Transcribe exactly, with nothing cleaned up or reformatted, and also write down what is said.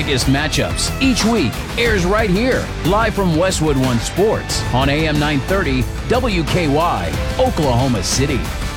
biggest matchups each week airs right here, live from Westwood One Sports on A M nine thirty W K Y, Oklahoma City.